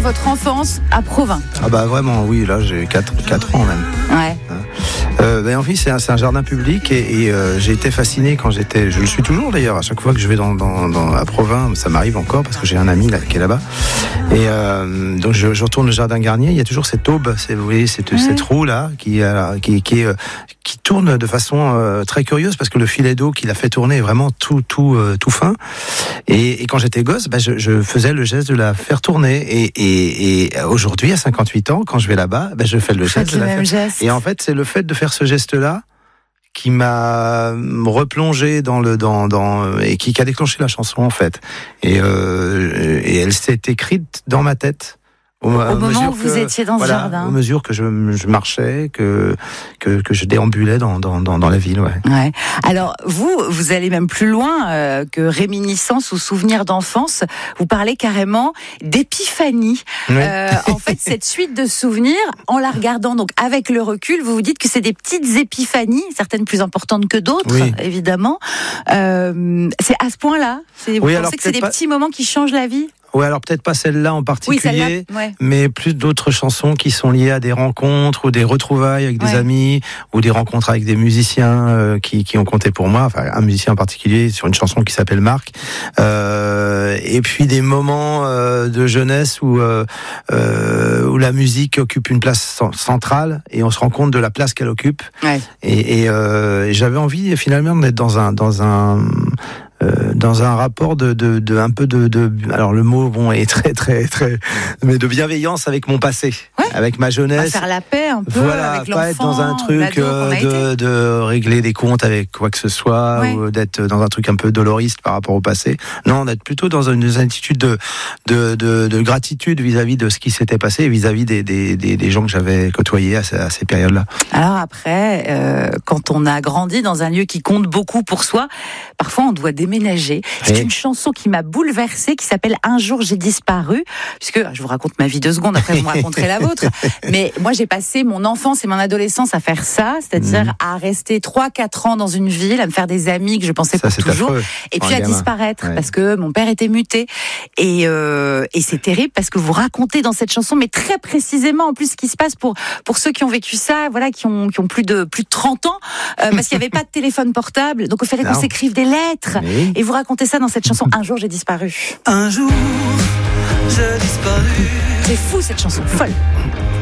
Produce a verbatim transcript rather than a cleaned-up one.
votre enfance à Provins. Ah bah vraiment, oui, là j'ai quatre ans même. Ouais. Euh, ben, en fait, c'est un, c'est un jardin public et, et euh, j'ai été fasciné quand j'étais, je le suis toujours d'ailleurs, à chaque fois que je vais dans, dans, dans à Provins, ça m'arrive encore parce que j'ai un ami là, qui est là-bas. Et euh, donc je, je retourne au jardin Garnier, il y a toujours cette aube, c'est, vous voyez, cette, ouais. cette roue là qui, euh, qui, qui, euh, qui tourne de façon euh, très curieuse parce que le filet d'eau qui l'a fait tourner est vraiment tout, tout, euh, tout fin. Et, et quand j'étais gosse, ben, je, je faisais le geste de la faire tourner. Et, et, et aujourd'hui, à cinquante-huit ans, quand je vais là-bas, ben, je fais le geste de la faire. Geste. Et en fait, c'est le fait de faire ce geste-là qui m'a replongé dans le dans dans et qui, qui a déclenché la chanson en fait. Et euh, et elle s'est écrite dans ma tête. Au, au moment où vous que, étiez dans voilà, ce jardin. Au mesure que je, je marchais, que, que, que je déambulais dans, dans, dans, dans la ville. Ouais. Ouais. Alors, vous, vous allez même plus loin euh, que réminiscence ou souvenir d'enfance. Vous parlez carrément d'épiphanie. Oui. Euh, en fait, cette suite de souvenirs, en la regardant donc avec le recul, vous vous dites que c'est des petites épiphanies, certaines plus importantes que d'autres, oui. évidemment. Euh, c'est à ce point-là. C'est, vous oui, pensez que c'est des pas... petits moments qui changent la vie ? Ouais, alors peut-être pas celle-là en particulier, oui, celle-là, ouais. mais plus d'autres chansons qui sont liées à des rencontres ou des retrouvailles avec des ouais. amis ou des rencontres avec des musiciens euh, qui, qui ont compté pour moi. Enfin, un musicien en particulier sur une chanson qui s'appelle Marc. Euh, et puis des moments euh, de jeunesse où euh, euh, où la musique occupe une place centrale et on se rend compte de la place qu'elle occupe. Ouais. Et, et, euh, et j'avais envie finalement d'être dans un dans un Euh, dans un rapport de, de, de un peu de, de, alors le mot bon est très très très, mais de bienveillance avec mon passé, ouais. avec ma jeunesse. Faire la paix un peu voilà, avec pas l'enfant, être dans un truc euh, de, de régler des comptes avec quoi que ce soit, ouais. ou d'être dans un truc un peu doloriste par rapport au passé. Non, d'être plutôt dans une, une attitude de, de, de, de gratitude vis-à-vis de ce qui s'était passé et vis-à-vis des, des, des, des gens que j'avais côtoyés à ces, à ces périodes-là. Alors après, euh, quand on a grandi dans un lieu qui compte beaucoup pour soi, parfois on doit déménager. C'est et une chanson qui m'a bouleversée, qui s'appelle Un jour j'ai disparu, puisque je vous raconte ma vie deux secondes, après vous me raconterez la vôtre. Mais moi j'ai passé mon enfance et mon adolescence à faire ça, c'est-à-dire mmh. à rester trois quatre ans dans une ville, à me faire des amis que je pensais ça, pour toujours, affreux. Et puis à gamin. disparaître, ouais. parce que mon père était muté. Et, euh, et c'est terrible parce que vous racontez dans cette chanson, mais très précisément en plus ce qui se passe pour, pour ceux qui ont vécu ça, voilà, qui ont, qui ont plus de, plus de trente ans, euh, parce qu'il n'y avait pas de téléphone portable, donc il fallait non. qu'on s'écrive des lettres. Oui. Et vous racontez ça dans cette chanson, Un jour j'ai disparu. Un jour j'ai disparu. C'est fou cette chanson, folle.